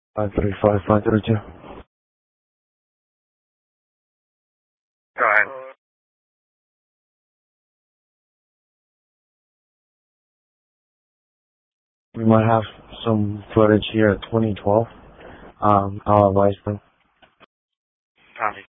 535-532. Go ahead. We might have some footage here at 2012. I'll advise them. Copy.